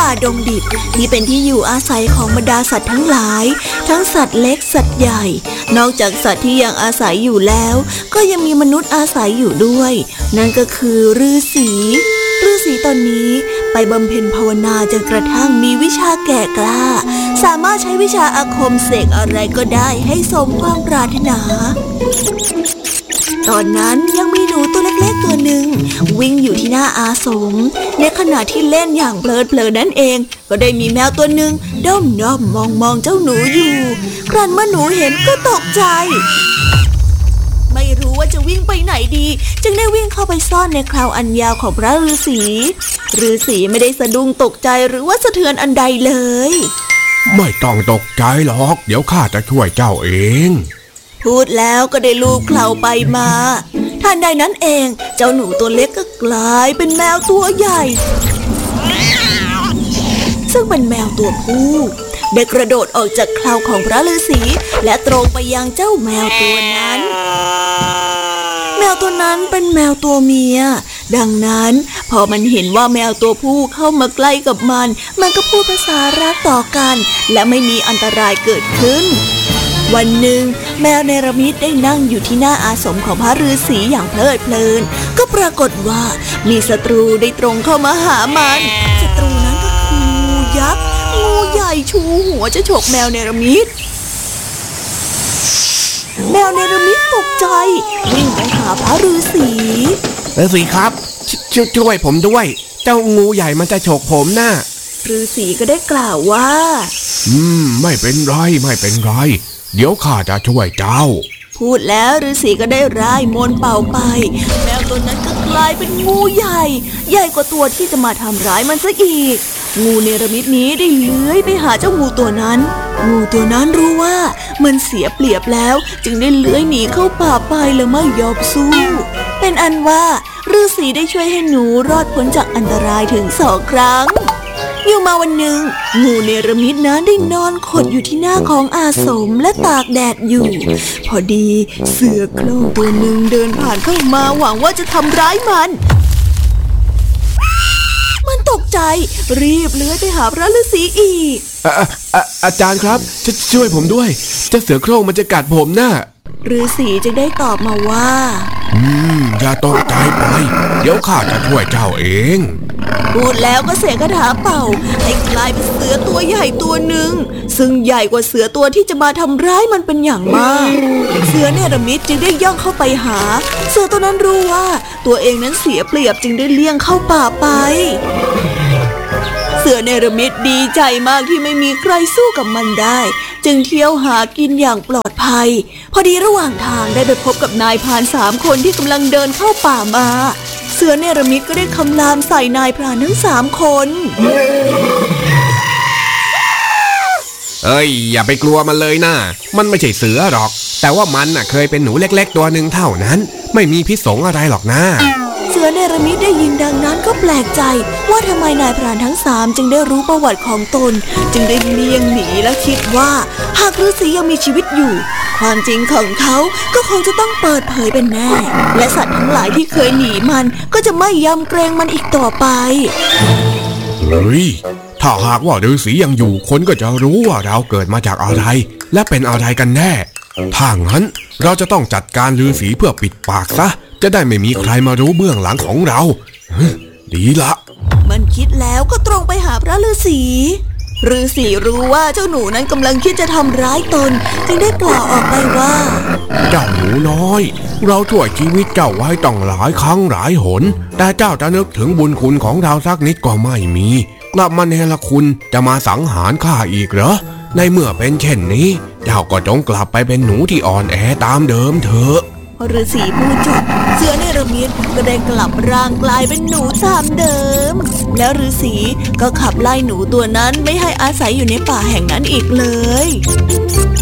ป่าดงดิบที่เป็นที่อยู่อาศัยของบรรดาสัตว์ทั้งหลายทั้งสัตว์เล็กสัตว์ใหญ่นอกจากสัตว์ที่ยังอาศัยอยู่แล้วก็ยังมีมนุษย์อาศัยอยู่ด้วยนั่นก็คือฤาษีตนนี้ไปบำเพ็ญภาวนาจนกระทั่งมีวิชาแก่กล้าสามารถใช้วิชาอาคมเสกอะไรก็ได้ให้สมความปรารถนาตอนนั้นยังมีหนูตัวเล็กๆตัวหนึ่งวิ่งอยู่ที่หน้าอาสมในขณะที่เล่นอย่างเพลิดนั่นเองก็ได้มีแมวตัวหนึ่งด้อมมองเจ้าหนูอยู่ครั้นเมื่อหนูเห็นก็ตกใจไม่รู้ว่าจะวิ่งไปไหนดีจึงได้วิ่งเข้าไปซ่อนในคราวอันยาวของพระฤาษีไม่ได้สะดุ้งตกใจหรือว่าสะเทือนอันใดเลยไม่ต้องตกใจหรอกเดี๋ยวข้าจะช่วยเจ้าเองพูดแล้วก็ได้ลูบเคล้าไปมาทันใดนั้นเองเจ้าหนูตัวเล็กก็กลายเป็นแมวตัวใหญ่ซึ่งเป็นแมวตัวผู้ได้กระโดดออกจากเคล้าของพระฤาษีและตรงไปยังเจ้าแมวตัวนั้นแมวตัวนั้นเป็นแมวตัวเมียดังนั้นพอมันเห็นว่าแมวตัวผู้เข้ามาใกล้กับมันก็พูดภาษารักต่อกันและไม่มีอันตรายเกิดขึ้นวันหนึ่งแมวเนรมิตได้นั่งอยู่ที่หน้าอาสมของพระฤาษีอย่างเพลินก็ปรากฏว่ามีศัตรูได้ตรงเข้ามาหามันศัตรูนั้นก็คืองูยักษ์งูใหญ่ชูหัวจะฉกแมวเนรมิตแมวเนรมิตตกใจวิ่งไปหาพระฤาษีครับช่วยผมด้วยเจ้างูใหญ่มันจะฉกผมน่ะฤาษีก็ได้กล่าวว่าไม่เป็นไรเดี๋ยวข้าจะช่วยเจ้าพูดแล้วฤาษีก็ได้ร่ายมนต์เป่าไปแมวตัวนั้นก็กลายเป็นงูใหญ่กว่าตัวที่จะมาทำร้ายมันซะอีกงูเนรมิตนี้ได้เลื้อยไปหาเจ้างูตัวนั้นงูตัวนั้นรู้ว่ามันเสียเปรียบแล้วจึงได้เลื้อยหนีเข้าป่าไปและไม่ยอมสู้เป็นอันว่าฤาษีได้ช่วยให้หนูรอดพ้นจากอันตรายถึง2 ครั้งอยู่มาวันหนึ่งงูเนรมิตนั้นได้นอนขดอยู่ที่หน้าของอาสมและตากแดดอยู่พอดีเสือโคร่งตัวหนึ่งเดินผ่านเข้ามาหวังว่าจะทำร้ายมันตกใจรีบเลื้อยไปหาพระฤาษีอีกอาจารย์ครับช่วยผมด้วยเจ้าเสือโคร่งมันจะกัดผมน่ะฤาษีจึงได้ตอบมาว่าอย่าตกใจไปเดี๋ยวข้าจะช่วยเจ้าเองพูดแล้วก็เสกคาถาเป่าให้กลายเป็นเสือตัวใหญ่ตัวหนึ่งซึ่งใหญ่กว่าเสือตัวที่จะมาทำร้ายมันเป็นอย่างมากเสือเนรมิตจึงได้ย่องเข้าไปหาเสือตัวนั้นรู้ว่าตัวเองนั้นเสียเปรียบจึงได้เลี่ยงเข้าป่าไปเสือเนรมิตดีใจมากที่ไม่มีใครสู้กับมันได้จึงเที่ยวหากินอย่างปลอดภัยพอดีระหว่างทางได้ไปพบกับนายพราน3 คนที่กำลังเดินเข้าป่ามาเสือเนรมิตก็ได้คำรามใส่นายพรานทั้ง3 คนอย่าไปกลัวมันเลยนะมันไม่ใช่เสือหรอกแต่ว่ามันเคยเป็นหนูเล็กๆตัวหนึ่งเท่านั้นไม่มีพิษสงอะไรหรอกนะเสือเนรมิตได้ยินดังนั้นก็แปลกใจว่าทำไมนายพรานทั้ง3จึงได้รู้ประวัติของตนจึงได้เลี่ยงหนีและคิดว่าหากฤาษียังมีชีวิตอยู่ความจริงของเขาก็คงจะต้องเปิดเผยเป็นแน่และสัตว์ทั้งหลายที่เคยหนีมันก็จะไม่ยำเกรงมันอีกต่อไปถ้าหากว่าฤาษียังอยู่คนก็จะรู้ว่าเราเกิดมาจากอะไรและเป็นอะไรกันแน่ถ้างั้นเราจะต้องจัดการฤาษีเพื่อปิดปากซะจะได้ไม่มีใครมารู้เบื้องหลังของเราดีละมันคิดแล้วก็ตรงไปหาพระฤาษีรู้ว่าเจ้าหนูนั้นกำลังคิดจะทำร้ายตนจึงได้กล่าวออกไปว่าเจ้าหนูน้อยเราช่วยชีวิตเจ้าไว้ต้องหลายครั้งหลายหนแต่เจ้าจะนึกถึงบุญคุณของเราสักนิดก็ไม่มีกลับมาเนรคุณจะมาสังหารข้าอีกเหรอในเมื่อเป็นเช่นนี้เจ้าก็จงกลับไปเป็นหนูที่อ่อนแอตามเดิมเถอะพอฤาษีพูดจบเสือเนรมิตก็ได้กลับร่างกลายเป็นหนูตามเดิมแล้วฤาษีก็ขับไล่หนูตัวนั้นไม่ให้อาศัยอยู่ในป่าแห่งนั้นอีกเลย